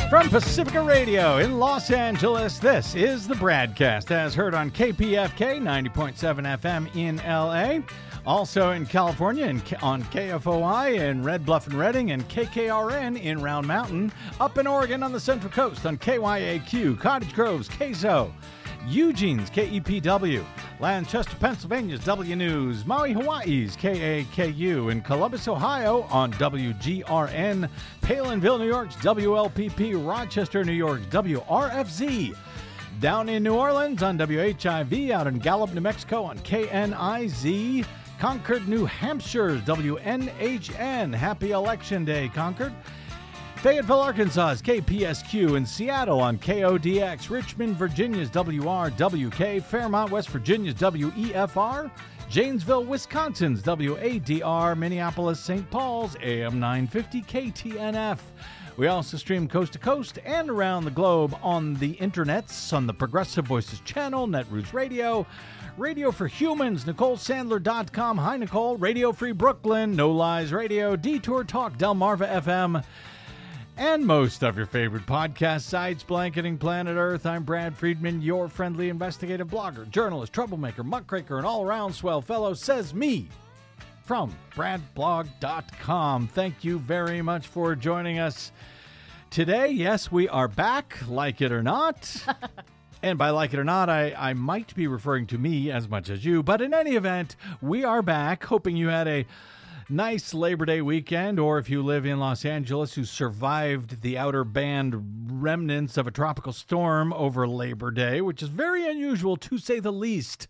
From Pacifica Radio in Los Angeles, this is the BradCast, as heard on KPFK 90.7 FM in LA. Also in California on KFOI in Red Bluff and Redding, and KKRN in Round Mountain. Up in Oregon on the Central Coast on KYAQ, Cottage Grove's KSO, Eugene's KEPW, Lancaster, Pennsylvania's W News, Maui, Hawaii's KAKU, and Columbus, Ohio on WGRN, Palinville, New York's WLPP, Rochester, New York's WRFZ, down in New Orleans on WHIV, out in Gallup, New Mexico on KNIZ, Concord, New Hampshire's WNHN. Happy Election Day, Concord. Fayetteville, Arkansas's KPSQ, in Seattle on KODX, Richmond, Virginia's WRWK, Fairmont, West Virginia's WEFR, Janesville, Wisconsin's WADR, Minneapolis, St. Paul's AM 950 KTNF. We also stream coast to coast and around the globe on the internets, on the Progressive Voices channel, Netroots Radio, Radio for Humans, NicoleSandler.com, Hi Nicole, Radio Free Brooklyn, No Lies Radio, Detour Talk, Delmarva FM, and most of your favorite podcast sites, blanketing planet Earth. I'm Brad Friedman, your friendly investigative blogger, journalist, troublemaker, muckraker, and all-around swell fellow, says me, from bradblog.com. Thank you very much for joining us today. Yes, we are back, like it or not. And by like it or not, I might be referring to me as much as you. But in any event, we are back, hoping you had a nice Labor Day weekend, or if you live in Los Angeles, who survived the outer band remnants of a tropical storm over Labor Day, which is very unusual to say the least.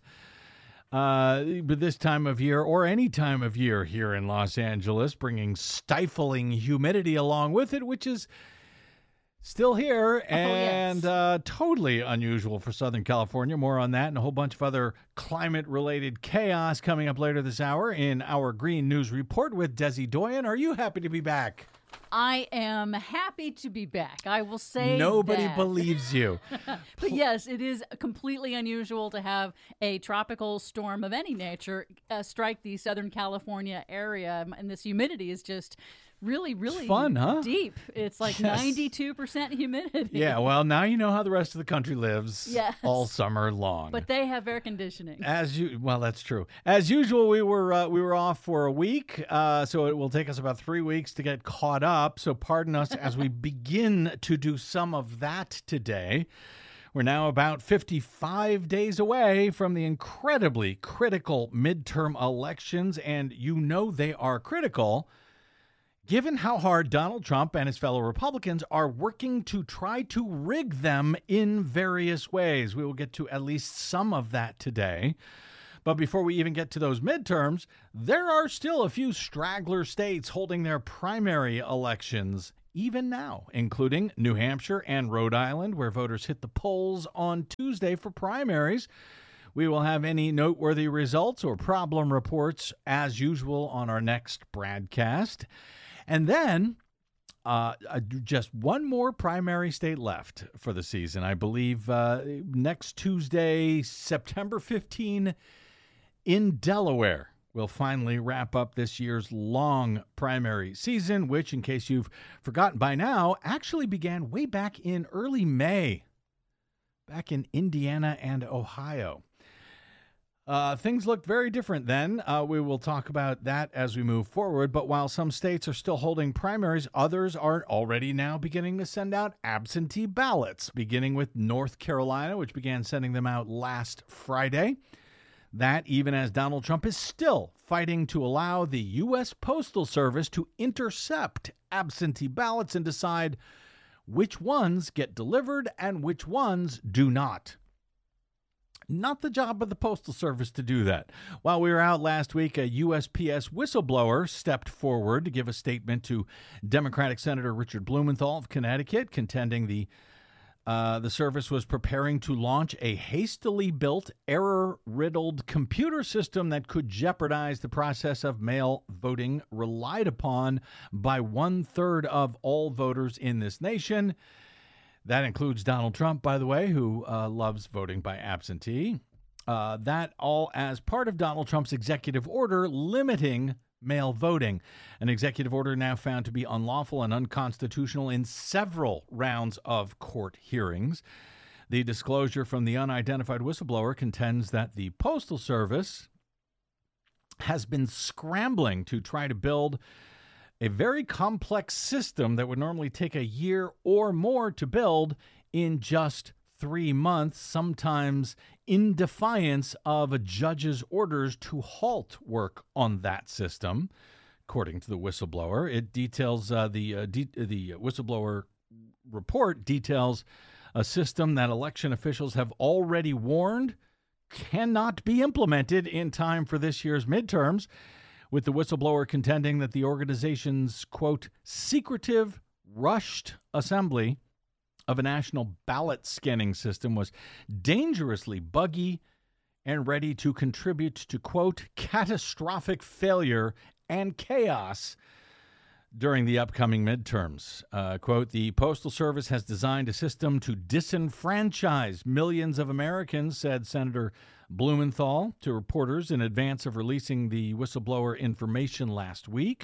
But this time of year, or any time of year here in Los Angeles, bringing stifling humidity along with it, which is still here and totally unusual for Southern California. More on that and a whole bunch of other climate-related chaos coming up later this hour in our Green News Report with Desi Doyen. Are you happy to be back? I am happy to be back. I will say Nobody that. believes you. But yes, it is completely unusual to have a tropical storm of any nature strike the Southern California area, and this humidity is just really it's fun, huh? deep. It's like 92% humidity. Yeah, well, now you know how the rest of the country lives all summer long. But they have air conditioning. Well, that's true. As usual, we were off for a week, so it will take us about 3 weeks to get caught up. So pardon us as we begin to do some of that today. We're now about 55 days away from the incredibly critical midterm elections, and you know they are critical given how hard Donald Trump and his fellow Republicans are working to try to rig them in various ways. We will get to at least some of that today. But before we even get to those midterms, there are still a few straggler states holding their primary elections even now, including New Hampshire and Rhode Island, where voters hit the polls on Tuesday for primaries. We will have any noteworthy results or problem reports, as usual, on our next BradCast. And then just one more primary state left for the season. I believe next Tuesday, September 15, in Delaware, we'll finally wrap up this year's long primary season, which, in case you've forgotten by now, actually began way back in early May, back in Indiana and Ohio. Things looked very different then. We will talk about that as we move forward. But while some states are still holding primaries, others are already now beginning to send out absentee ballots, beginning with North Carolina, which began sending them out last Friday. That even as Donald Trump is still fighting to allow the U.S. Postal Service to intercept absentee ballots and decide which ones get delivered and which ones do not. Not the job of the Postal Service to do that. While we were out last week, a USPS whistleblower stepped forward to give a statement to Democratic Senator Richard Blumenthal of Connecticut, contending the service was preparing to launch a hastily built, error-riddled computer system that could jeopardize the process of mail voting relied upon by 1/3 of all voters in this nation. That includes Donald Trump, by the way, who loves voting by absentee. That all as part of Donald Trump's executive order limiting mail voting, an executive order now found to be unlawful and unconstitutional in several rounds of court hearings. The disclosure from the unidentified whistleblower contends that the Postal Service has been scrambling to try to build a very complex system that would normally take a year or more to build in just 3 months, sometimes in defiance of a judge's orders to halt work on that system. According to the whistleblower, it details the whistleblower report details a system that election officials have already warned cannot be implemented in time for this year's midterms, with the whistleblower contending that the organization's, quote, secretive, rushed assembly of a national ballot scanning system was dangerously buggy and ready to contribute to, quote, catastrophic failure and chaos during the upcoming midterms. Quote, the Postal Service has designed a system to disenfranchise millions of Americans, said Senator Blumenthal to reporters in advance of releasing the whistleblower information last week,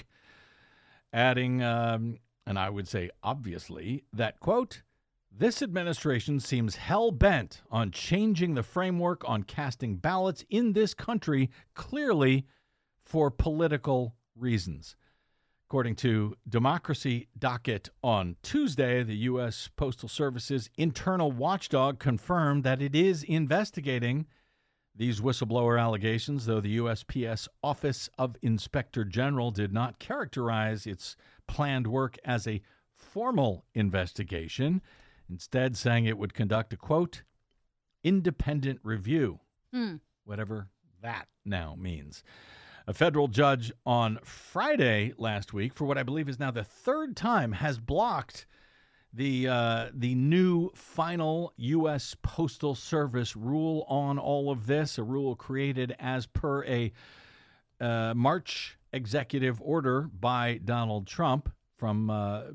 adding, and I would say obviously, that, quote, this administration seems hell-bent on changing the framework on casting ballots in this country, clearly for political reasons. According to Democracy Docket on Tuesday, the U.S. Postal Service's internal watchdog confirmed that it is investigating these whistleblower allegations, though the USPS Office of Inspector General did not characterize its planned work as a formal investigation, instead saying it would conduct a, quote, independent review, whatever that now means. A federal judge on Friday last week, for what I believe is now the third time, has blocked the new final U.S. Postal Service rule on all of this, a rule created as per a March executive order by Donald Trump. From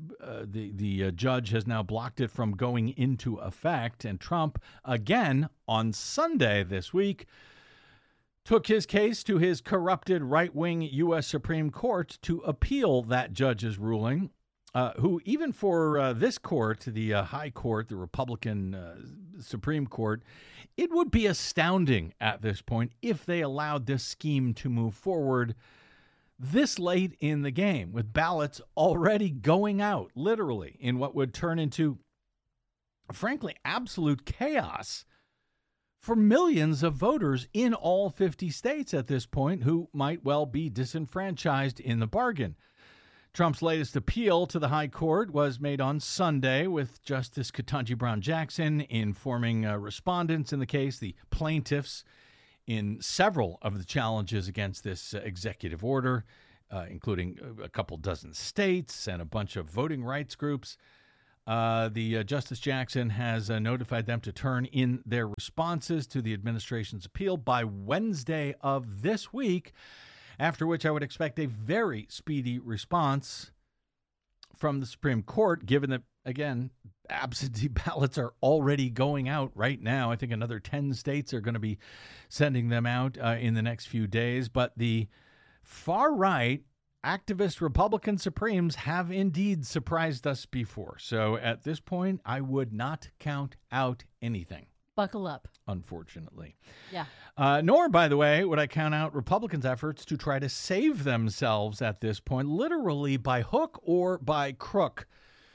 the judge has now blocked it from going into effect, and Trump again on Sunday this week took his case to his corrupted right-wing U.S. Supreme Court to appeal that judge's ruling, who even for this court, the High Court, the Republican Supreme Court, it would be astounding at this point if they allowed this scheme to move forward this late in the game, with ballots already going out, literally, in what would turn into, frankly, absolute chaos for millions of voters in all 50 states at this point who might well be disenfranchised in the bargain. Trump's latest appeal to the High Court was made on Sunday, with Justice Ketanji Brown Jackson informing respondents in the case, the plaintiffs, in several of the challenges against this executive order, including a couple dozen states and a bunch of voting rights groups. The Justice Jackson has notified them to turn in their responses to the administration's appeal by Wednesday of this week, after which I would expect a very speedy response from the Supreme Court, given that, again, absentee ballots are already going out right now. I think another 10 states are going to be sending them out in the next few days. But the far-right activist Republican Supremes have indeed surprised us before. So at this point, I would not count out anything. Buckle up. Unfortunately. Yeah. Nor, by the way, would I count out Republicans' efforts to try to save themselves at this point, literally by hook or by crook.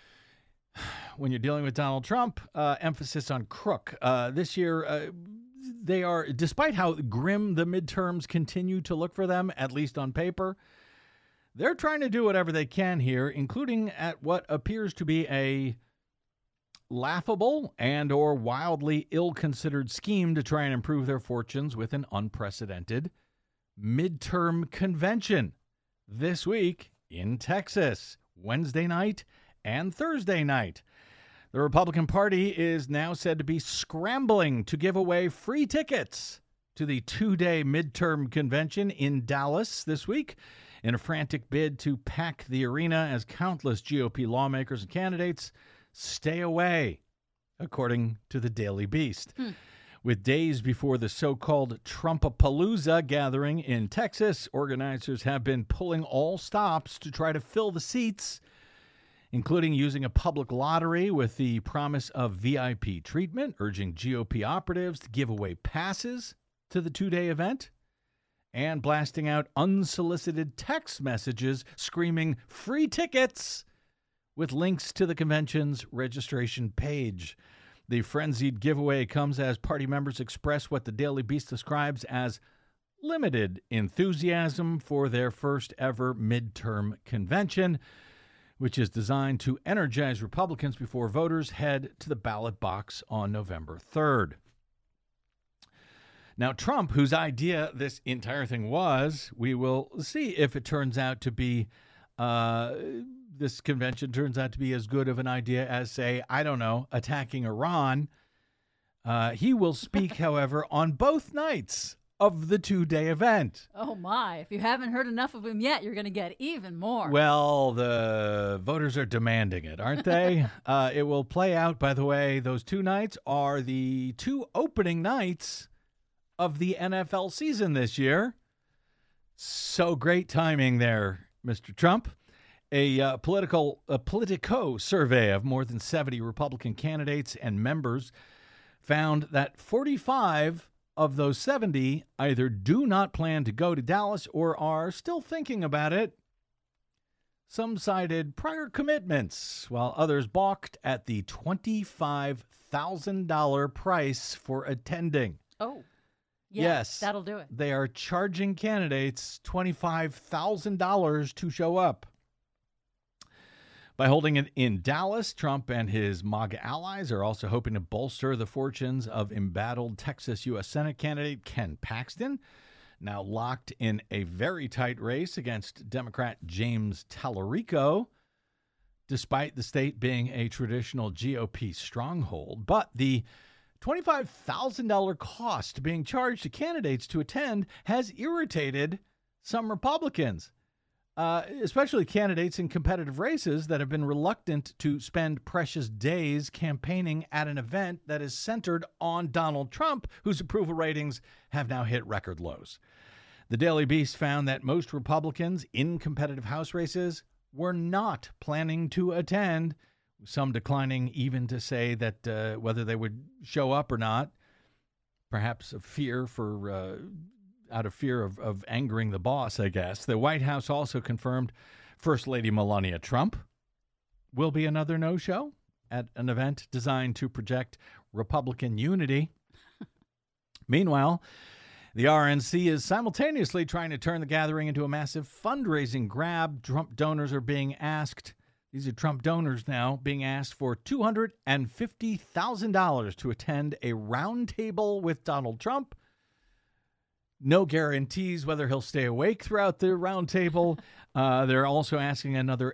When you're dealing with Donald Trump, emphasis on crook. This year, they are, despite how grim the midterms continue to look for them, at least on paper, they're trying to do whatever they can here, including at what appears to be a laughable and or wildly ill-considered scheme to try and improve their fortunes with an unprecedented midterm convention this week in Texas, Wednesday night and Thursday night. The Republican Party is now said to be scrambling to give away free tickets to the two-day midterm convention in Dallas this week in a frantic bid to pack the arena as countless GOP lawmakers and candidates stay away, according to the Daily Beast. With days before the so-called Trumpapalooza gathering in Texas, organizers have been pulling all stops to try to fill the seats, including using a public lottery with the promise of VIP treatment, urging GOP operatives to give away passes to the two-day event, and blasting out unsolicited text messages screaming free tickets with links to the convention's registration page. The frenzied giveaway comes as party members express what the Daily Beast describes as limited enthusiasm for their first ever midterm convention, which is designed to energize Republicans before voters head to the ballot box on November 3rd. Now, Trump, whose idea this entire thing was, we will see if it turns out to be, this convention turns out to be as good of an idea as, say, I don't know, attacking Iran. He will speak, however, on both nights of the two-day event. Oh, my. If you haven't heard enough of him yet, you're going to get even more. Well, the voters are demanding it, aren't they? It will play out, by the way, those two nights are the two opening nights of the NFL season this year. So great timing there, Mr. Trump. A Politico survey of more than 70 Republican candidates and members found that 45 of those 70 either do not plan to go to Dallas or are still thinking about it. Some cited prior commitments, while others balked at the $25,000 price for attending. Oh. Yes, that'll do it. They are charging candidates $25,000 to show up. By holding it in Dallas, Trump and his MAGA allies are also hoping to bolster the fortunes of embattled Texas U.S. Senate candidate Ken Paxton, now locked in a very tight race against Democrat James Tallarico, despite the state being a traditional GOP stronghold. But the $25,000 cost being charged to candidates to attend has irritated some Republicans, especially candidates in competitive races that have been reluctant to spend precious days campaigning at an event that is centered on Donald Trump, whose approval ratings have now hit record lows. The Daily Beast found that most Republicans in competitive House races were not planning to attend, some declining even to say that whether they would show up or not, perhaps a fear for out of fear of angering the boss, I guess. The White House also confirmed First Lady Melania Trump will be another no-show at an event designed to project Republican unity. Meanwhile, the RNC is simultaneously trying to turn the gathering into a massive fundraising grab. Trump donors are being asked, these are Trump donors now, being asked for $250,000 to attend a roundtable with Donald Trump. No guarantees whether he'll stay awake throughout the roundtable. They're also asking another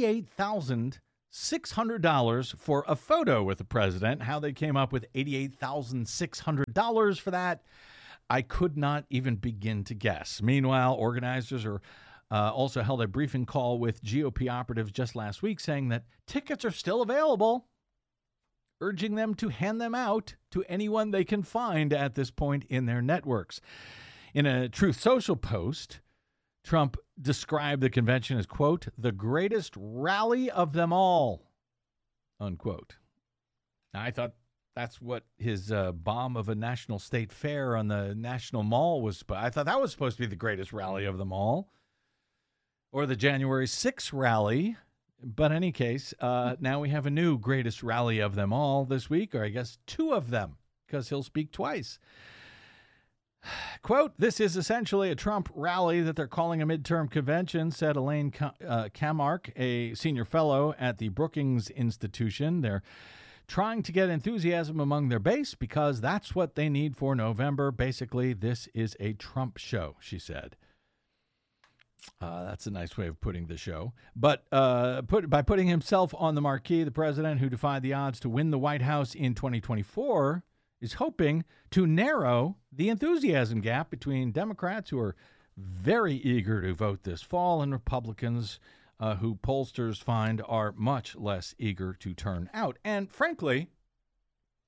$88,600 for a photo with the president. How they came up with $88,600 for that, I could not even begin to guess. Meanwhile, organizers are also held a briefing call with GOP operatives just last week saying that tickets are still available, urging them to hand them out to anyone they can find at this point in their networks. In a Truth Social post, Trump described the convention as, quote, the greatest rally of them all, unquote. Now, I thought that's what his bomb of a national state fair on the National Mall was. I thought that was supposed to be the greatest rally of them all, or the January 6th rally. But in any case, now we have a new greatest rally of them all this week, or I guess two of them, because he'll speak twice. Quote, this is essentially a Trump rally that they're calling a midterm convention, said Elaine Kamarck, a senior fellow at the Brookings Institution. They're trying to get enthusiasm among their base because that's what they need for November. Basically, this is a Trump show, she said. That's a nice way of putting the show. But by putting himself on the marquee, the president, who defied the odds to win the White House in 2024, is hoping to narrow the enthusiasm gap between Democrats, who are very eager to vote this fall, and Republicans who pollsters find are much less eager to turn out. And frankly,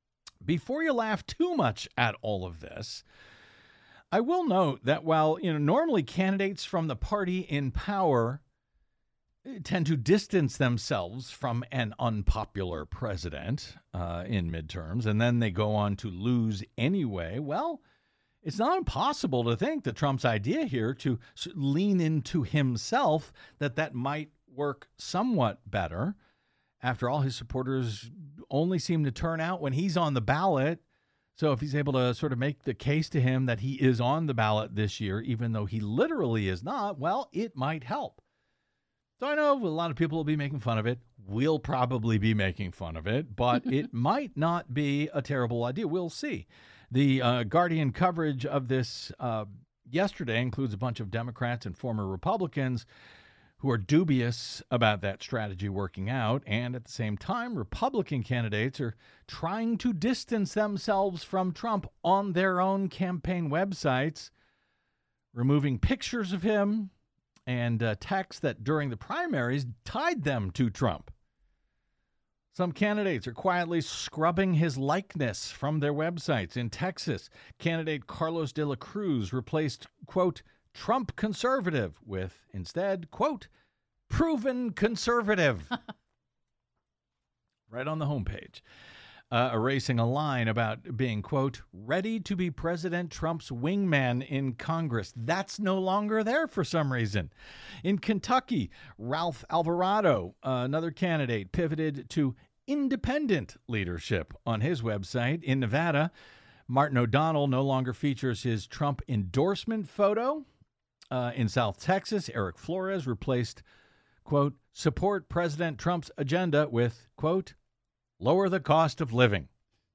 Before you laugh too much at all of this, I will note that while, normally candidates from the party in power tend to distance themselves from an unpopular president in midterms, and then they go on to lose anyway, well, it's not impossible to think that Trump's idea here to lean into himself, that might work somewhat better. After all, his supporters only seem to turn out when he's on the ballot. So if he's able to sort of make the case to him that he is on the ballot this year, even though he literally is not, well, it might help. So I know a lot of people will be making fun of it. We'll probably be making fun of it, but it might not be a terrible idea. We'll see. The Guardian coverage of this yesterday includes a bunch of Democrats and former Republicans who are dubious about that strategy working out. And at the same time, Republican candidates are trying to distance themselves from Trump on their own campaign websites, removing pictures of him and texts that during the primaries tied them to Trump. Some candidates are quietly scrubbing his likeness from their websites. In Texas, candidate Carlos de la Cruz replaced, quote, Trump conservative with, instead, quote, proven conservative. Right on the homepage. Erasing a line about being, quote, ready to be President Trump's wingman in Congress. That's no longer there for some reason. In Kentucky, Ralph Alvarado, another candidate, pivoted to independent leadership on his website. In Nevada, Martin O'Donnell no longer features his Trump endorsement photo. In South Texas, Eric Flores replaced, quote, support President Trump's agenda with, quote, lower the cost of living.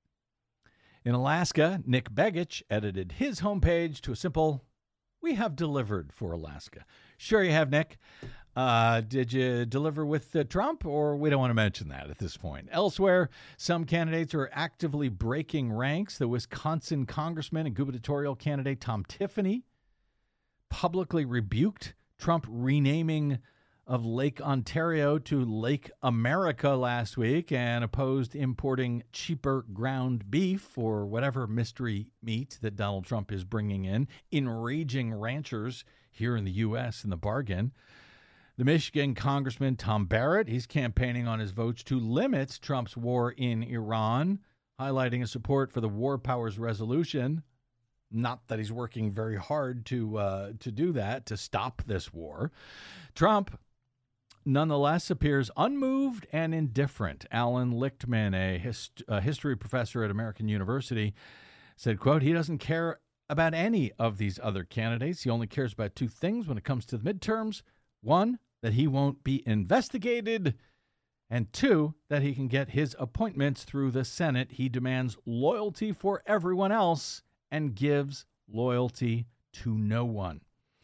In Alaska, Nick Begich edited his homepage to a simple, we have delivered for Alaska. Sure you have, Nick. Did you deliver with Trump, or we don't want to mention that at this point? Elsewhere, some candidates are actively breaking ranks. The Wisconsin congressman and gubernatorial candidate Tom Tiffany publicly rebuked Trump renaming of Lake Ontario to Lake America last week and opposed importing cheaper ground beef or whatever mystery meat that Donald Trump is bringing in, enraging ranchers here in the U.S. in the bargain. The Michigan Congressman Tom Barrett, he's campaigning on his votes to limit Trump's war in Iran, highlighting his support for the War Powers Resolution. Not that he's working very hard to do that, to stop this war. Trump, nonetheless, appears unmoved and indifferent. Alan Lichtman, a history professor at American University, said, quote, he doesn't care about any of these other candidates. He only cares about two things when it comes to the midterms. One, that he won't be investigated. And two, that he can get his appointments through the Senate. He demands loyalty for everyone else and gives loyalty to no one.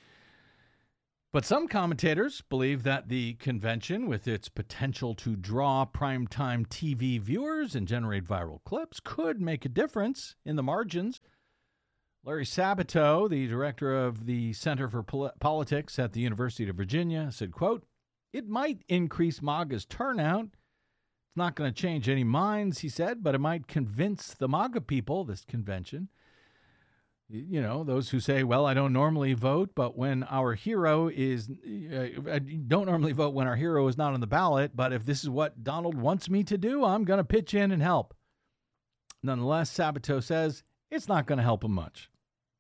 But some commentators believe that the convention, with its potential to draw primetime TV viewers and generate viral clips, could make a difference in the margins. Larry Sabato, the director of the Center for Politics at the University of Virginia, said, quote, it might increase MAGA's turnout. It's not going to change any minds, he said, but it might convince the MAGA people, this convention, those who say, well, I don't normally vote, but when our hero is, I don't normally vote when our hero is not on the ballot, but if this is what Donald wants me to do, I'm going to pitch in and help. Nonetheless, Sabato says it's not going to help him much.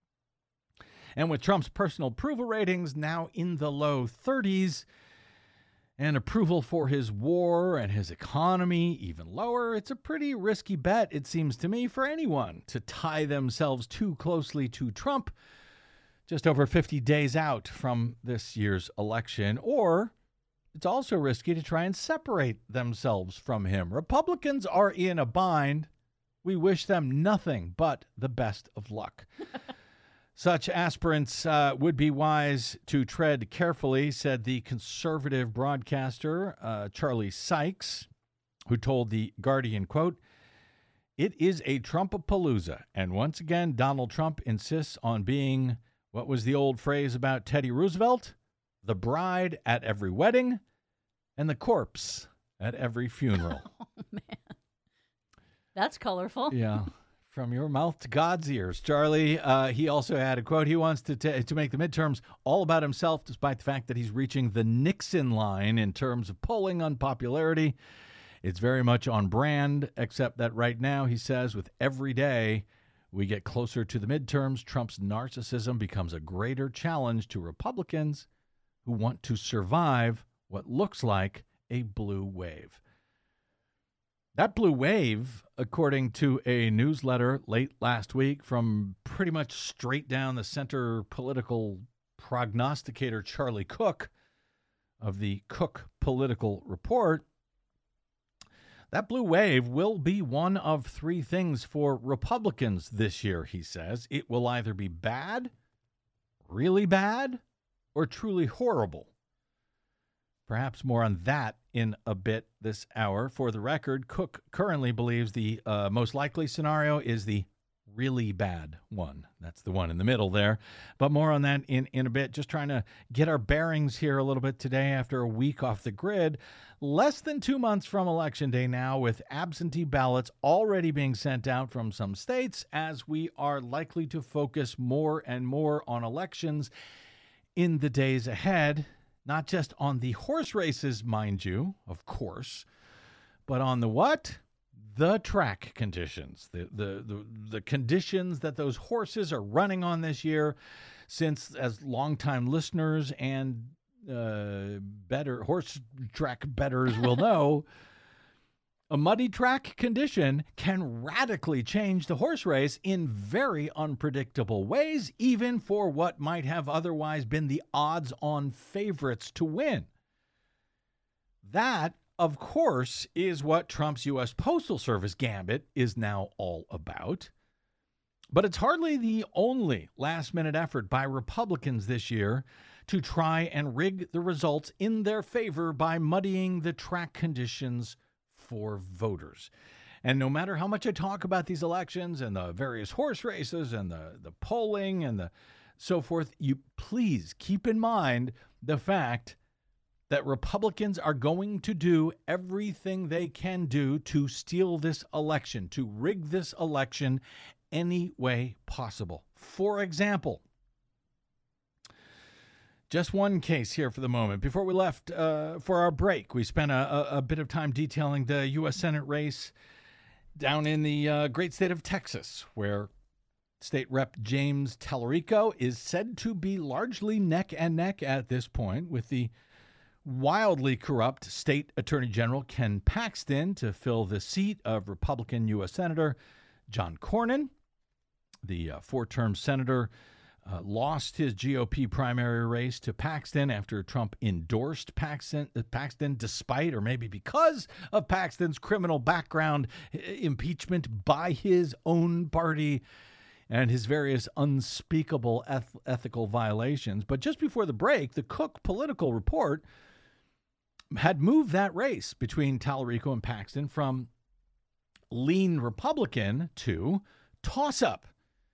And with Trump's personal approval ratings now in the low 30s, and approval for his war and his economy even lower, it's a pretty risky bet, it seems to me, for anyone to tie themselves too closely to Trump just over 50 days out from this year's election. Or it's also risky to try and separate themselves from him. Republicans are in a bind. We wish them nothing but the best of luck. Such aspirants would be wise to tread carefully, said the conservative broadcaster Charlie Sykes, who told the Guardian, quote, it is a Trumpapalooza, and once again, Donald Trump insists on being, what was the old phrase about Teddy Roosevelt? The bride at every wedding and the corpse at every funeral. Oh, man. That's colorful. Yeah. From your mouth to God's ears. Charlie, he also had a quote. He wants to make the midterms all about himself, despite the fact that he's reaching the Nixon line in terms of polling unpopularity. It's very much on brand, except that right now, he says, with every day we get closer to the midterms, Trump's narcissism becomes a greater challenge to Republicans who want to survive what looks like a blue wave. That blue wave, according to a newsletter late last week from pretty much straight down the center political prognosticator Charlie Cook of the Cook Political Report, that blue wave will be one of three things for Republicans this year, he says. It will either be bad, really bad, or truly horrible. Perhaps more on that in a bit this hour. For the record, Cook currently believes the most likely scenario is the really bad one. That's the one in the middle there. But more on that in a bit. Just trying to get our bearings here a little bit today after a week off the grid. Less than 2 months from Election Day now, with absentee ballots already being sent out from some states, as we are likely to focus more and more on elections in the days ahead. Not just on the horse races, mind you, of course, but on the what? The track conditions, the conditions that those horses are running on this year, since as longtime listeners and better horse track bettors will know, a muddy track condition can radically change the horse race in very unpredictable ways, even for what might have otherwise been the odds-on favorites to win. That, of course, is what Trump's U.S. Postal Service gambit is now all about. But it's hardly the only last-minute effort by Republicans this year to try and rig the results in their favor by muddying the track conditions for voters. And no matter how much I talk about these elections and the various horse races and the polling and the so forth, you please keep in mind the fact that Republicans are going to do everything they can do to steal this election, to rig this election any way possible. For example, just one case here for the moment. Before we left for our break, we spent a bit of time detailing the U.S. Senate race down in the great state of Texas, where State Rep James Tallarico is said to be largely neck and neck at this point with the wildly corrupt State Attorney General Ken Paxton to fill the seat of Republican U.S. Senator John Cornyn. The four-term senator lost his GOP primary race to Paxton after Trump endorsed Paxton despite, or maybe because of, Paxton's criminal background, impeachment by his own party, and his various unspeakable ethical violations. But just before the break, the Cook Political Report had moved that race between Tallarico and Paxton from lean Republican to toss-up.